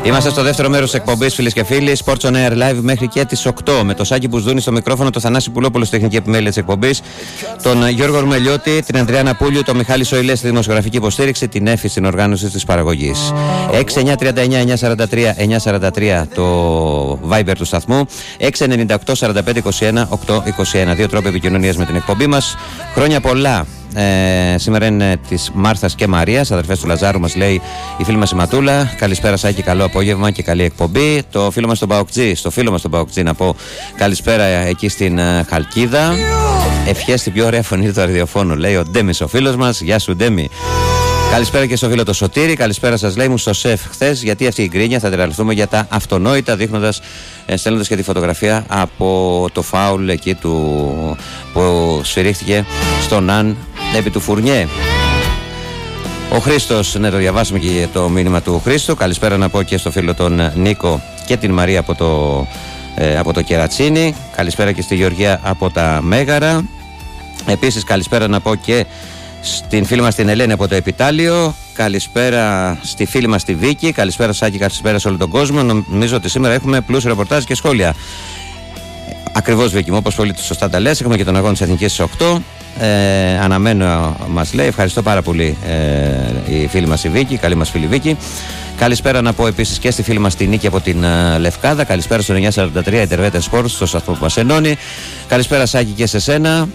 Είμαστε στο δεύτερο μέρος της εκπομπής, φίλες και φίλοι. Sports on Air Live μέχρι και τις 8. Με το Σάκη Μπουσδούνη στο μικρόφωνο, το Θανάση Πουλόπουλο στη τεχνική επιμέλεια της εκπομπής, τον Γιώργο Ρουμελιώτη, την Ανδριάνα Πούλιου, τον Μιχάλη Σοηλέ στη δημοσιογραφική υποστήριξη, την Έφη στην οργάνωση της παραγωγής. 6-9-39-943-943 το Viber του σταθμού. 6-98-45-21-821. Δύο τρόποι επικοινωνίας με την εκπομπή μας. Χρόνια πολλά. Σήμερα είναι της Μάρθας και Μαρίας, αδερφές του Λαζάρου, μας λέει η φίλη μας η Ματούλα. Καλησπέρα Σάκη, καλό απόγευμα και καλή εκπομπή. Το φίλο μας τον Παοκτζή, στο φίλο μας τον Παοκτζή να πω καλησπέρα εκεί στην Χαλκίδα. Ευχές στην πιο ωραία φωνή του ραδιοφώνου, λέει ο Ντέμις ο φίλος μας. Γεια σου Ντέμι. Καλησπέρα και στο φίλο το Σωτήρη. Καλησπέρα σας, λέει μου στο σεφ χθες. Γιατί αυτή η γκρίνια, θα τρελαθούμε για τα αυτονόητα, στέλνοντας και τη φωτογραφία από το φάουλ εκεί που σφυρίχθηκε στον Αν επί του Φουρνιέ. Ο Χρήστος, ναι, το διαβάσουμε και το μήνυμα του Χρήστου. Καλησπέρα να πω και στο φίλο τον Νίκο και την Μαρία από το Κερατσίνι. Καλησπέρα και στη Γεωργία από τα Μέγαρα. Επίσης καλησπέρα να πω και στην φίλη μας την Ελένη από το Επιτάλιο. Καλησπέρα στη φίλη μας τη Βίκη. Καλησπέρα Σάκη, καλησπέρα σε όλο τον κόσμο. Νομίζω ότι σήμερα έχουμε πλούσιο ρεπορτάζ και σχόλια. Ακριβώς Βίκη μου, όπως πολύ σωστά τα λες. Έχουμε και τον αγώνα της Εθνικής στις 8. Αναμένω, μας λέει. Ευχαριστώ πάρα πολύ η φίλη μας η Βίκη. Καλή μας φίλη Βίκη. Καλησπέρα να πω επίσης και στη φίλη μας τη Νίκη από την Λευκάδα. Καλησπέρα στον 943 Ιντερβέτε Sports, στο σταθμό που μας ενώνει. Καλησπέρα Σάκη και σε σένα.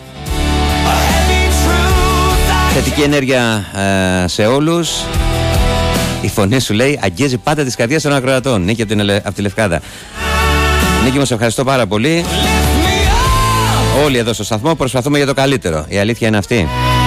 Θετική ενέργεια σε όλους. Η φωνή σου, λέει, αγγίζει πάντα τις καρδιές των ακροατών. Νίκη από τη Λευκάδα. Νίκη μου, σε ευχαριστώ πάρα πολύ. Όλοι εδώ στο σταθμό προσπαθούμε για το καλύτερο. Η αλήθεια είναι αυτή.